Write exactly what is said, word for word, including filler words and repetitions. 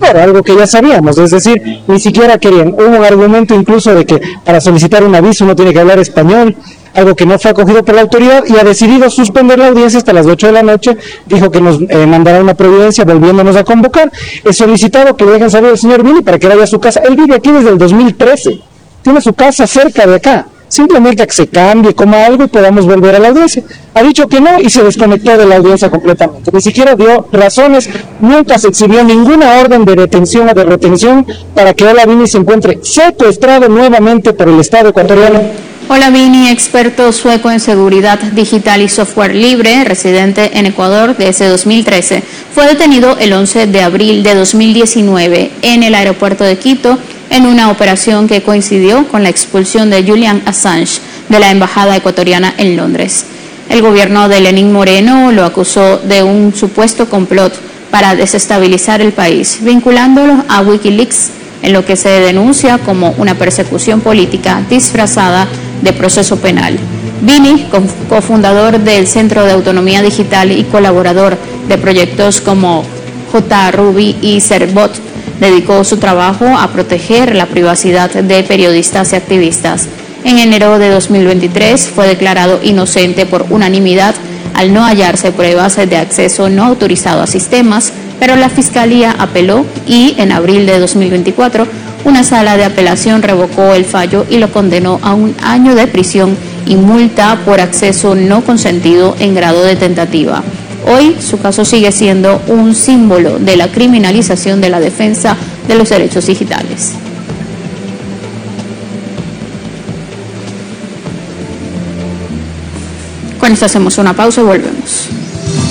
afuera, algo que ya sabíamos, es decir, ni siquiera querían. Hubo un argumento incluso de que para solicitar un aviso uno tiene que hablar español, algo que no fue acogido por la autoridad, y ha decidido suspender la audiencia hasta las ocho de la noche. Dijo que nos eh, mandará una providencia volviéndonos a convocar. He solicitado que le dejen saber al señor Vini para que vaya a su casa. Él vive aquí desde el dos mil trece, tiene su casa cerca de acá, simplemente que se cambie, coma algo y podamos volver a la audiencia. Ha dicho que no y se desconectó de la audiencia completamente, ni siquiera dio razones, nunca se exhibió ninguna orden de detención o de retención para que Ola Vini se encuentre secuestrado nuevamente por el Estado ecuatoriano. Ola Vini, experto sueco en seguridad digital y software libre, residente en Ecuador desde dos mil trece, fue detenido el once de abril de dos mil diecinueve en el aeropuerto de Quito en una operación que coincidió con la expulsión de Julian Assange de la embajada ecuatoriana en Londres. El gobierno de Lenín Moreno lo acusó de un supuesto complot para desestabilizar el país, vinculándolo a Wikileaks, en lo que se denuncia como una persecución política disfrazada de proceso penal. Vini, cofundador del Centro de Autonomía Digital y colaborador de proyectos como JRuby y Cerbot, dedicó su trabajo a proteger la privacidad de periodistas y activistas. En enero de dos mil veintitrés fue declarado inocente por unanimidad al no hallarse pruebas de acceso no autorizado a sistemas, pero la Fiscalía apeló y en abril de dos mil veinticuatro una sala de apelación revocó el fallo y lo condenó a un año de prisión y multa por acceso no consentido en grado de tentativa. Hoy su caso sigue siendo un símbolo de la criminalización de la defensa de los derechos digitales. Con esto hacemos una pausa y volvemos.